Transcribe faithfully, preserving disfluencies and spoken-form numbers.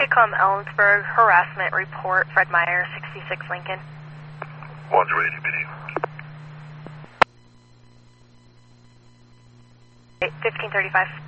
Whitcomb, Ellensburg, harassment report, Fred Meyer, sixty-six Lincoln. One's ready to be. fifteen thirty-five.